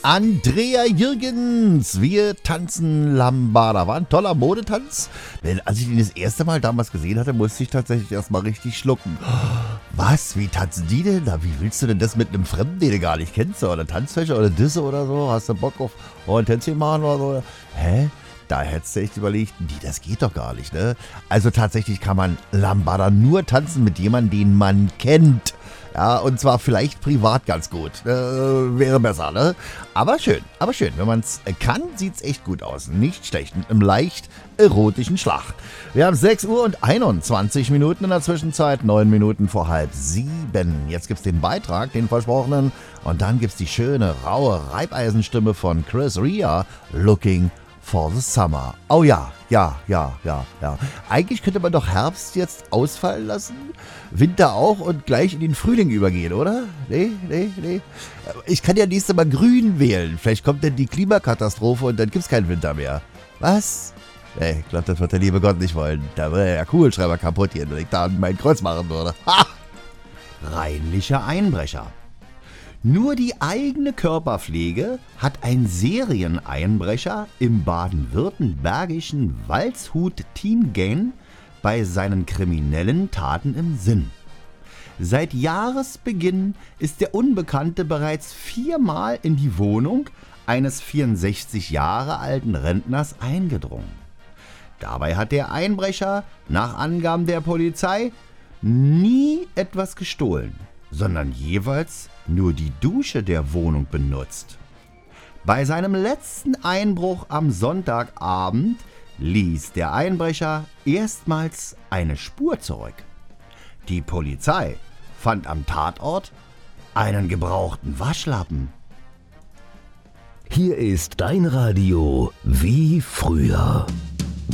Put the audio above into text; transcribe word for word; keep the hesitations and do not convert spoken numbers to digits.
Andrea Jürgens. Wir tanzen Lambada. War ein toller Modetanz. Denn als ich ihn das erste Mal damals gesehen hatte, musste ich tatsächlich erstmal richtig schlucken. Was? Wie tanzen die denn? Na, wie willst du denn das mit einem Fremden, den du gar nicht kennst? Oder Tanzfläche oder Disse oder so? Hast du Bock auf oh, ein Tänzchen machen oder so? Hä? Da hättest du echt überlegt, nee, das geht doch gar nicht, ne? Also tatsächlich kann man Lambada nur tanzen mit jemandem, den man kennt. Ja, und zwar vielleicht privat ganz gut. Äh, wäre besser, ne? Aber schön, aber schön. Wenn man es kann, sieht es echt gut aus. Nicht schlecht, mit einem leicht erotischen Schlag. Wir haben sechs Uhr und einundzwanzig Minuten in der Zwischenzeit, neun Minuten vor halb sieben. Jetzt gibt's den Beitrag, den versprochenen. Und dann gibt's die schöne, raue Reibeisenstimme von Chris Rea, Looking for the Summer. Oh ja, ja, ja, ja, ja. Eigentlich könnte man doch Herbst jetzt ausfallen lassen, Winter auch und gleich in den Frühling übergehen, oder? Nee, nee, nee. Ich kann ja nächstes Mal grün wählen. Vielleicht kommt dann die Klimakatastrophe und dann gibt's keinen Winter mehr. Was? Nee, ich glaube, das wird der liebe Gott nicht wollen. Da würde der Kugelschreiber kaputt gehen, wenn ich da mein Kreuz machen würde. Ha! Reinlicher Einbrecher. Nur die eigene Körperpflege hat ein Serieneinbrecher im baden-württembergischen Waldshut-Tiengen bei seinen kriminellen Taten im Sinn. Seit Jahresbeginn ist der Unbekannte bereits viermal in die Wohnung eines vierundsechzig Jahre alten Rentners eingedrungen. Dabei hat der Einbrecher nach Angaben der Polizei nie etwas gestohlen, sondern jeweils nur die Dusche der Wohnung benutzt. Bei seinem letzten Einbruch am Sonntagabend ließ der Einbrecher erstmals eine Spur zurück. Die Polizei fand am Tatort einen gebrauchten Waschlappen. Hier ist dein Radio wie früher.